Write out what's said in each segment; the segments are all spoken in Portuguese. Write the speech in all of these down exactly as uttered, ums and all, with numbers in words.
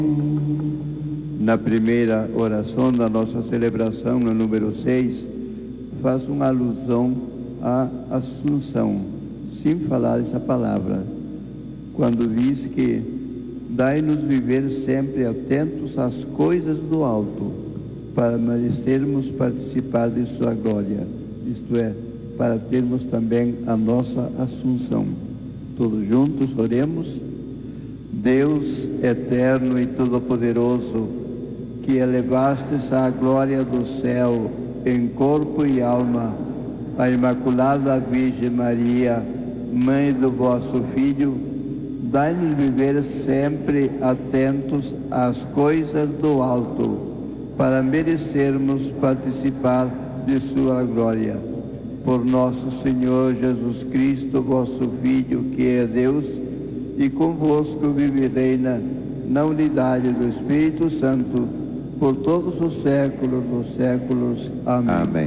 Na primeira oração da nossa celebração, no número seis, faz uma alusão à Assunção, sem falar essa palavra, quando diz que dai-nos viver sempre atentos às coisas do alto, para merecermos participar de sua glória, isto é, para termos também a nossa Assunção. Todos juntos oremos. Deus eterno e todo-poderoso, que elevastes à glória do céu, em corpo e alma, a Imaculada Virgem Maria, Mãe do vosso Filho, dai-nos viver sempre atentos às coisas do alto, para merecermos participar de sua glória. Por nosso Senhor Jesus Cristo, vosso Filho, que é Deus, e convosco vive e reina na unidade do Espírito Santo, por todos os séculos dos séculos. Amém. Amém.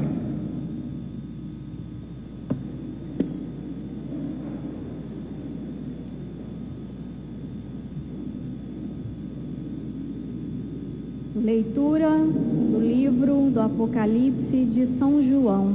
Leitura do livro do Apocalipse de São João.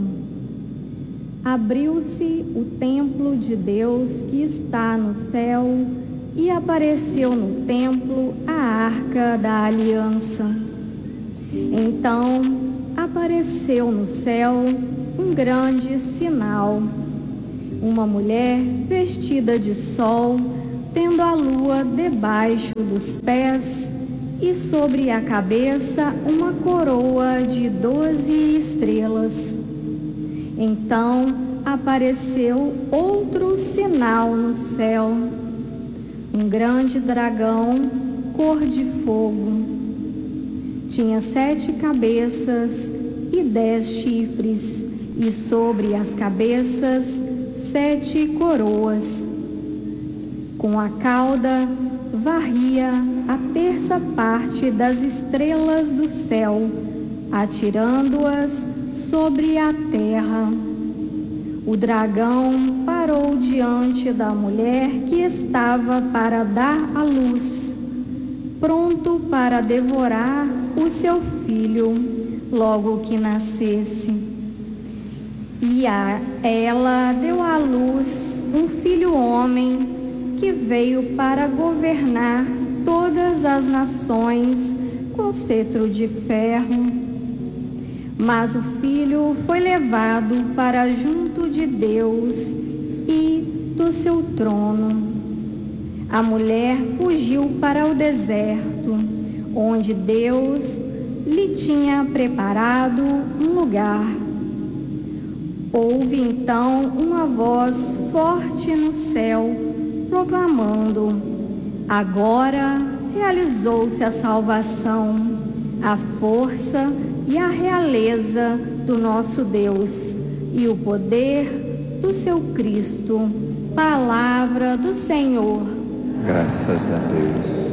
Abriu-se o templo de Deus que está no céu e apareceu no templo a arca da aliança. Então apareceu no céu um grande sinal: uma mulher vestida de sol, tendo a lua debaixo dos pés e sobre a cabeça uma coroa de doze estrelas. Então apareceu outro sinal no céu: um grande dragão, cor de fogo. Tinha sete cabeças e dez chifres, e sobre as cabeças sete coroas. Com a cauda varria a terça parte das estrelas do céu, atirando-as sobre a terra. O dragão parou diante da mulher que estava para dar à luz, pronto para devorar o seu filho logo que nascesse. E a ela deu à luz um filho homem, que veio para governar todas as nações com cetro de ferro. Mas o filho foi levado para junto de Deus e do seu trono. A mulher fugiu para o deserto, onde Deus lhe tinha preparado um lugar. Houve então uma voz forte no céu, proclamando: agora realizou-se a salvação, a força e a realeza do nosso Deus e o poder do seu Cristo. Palavra do Senhor. Graças a Deus.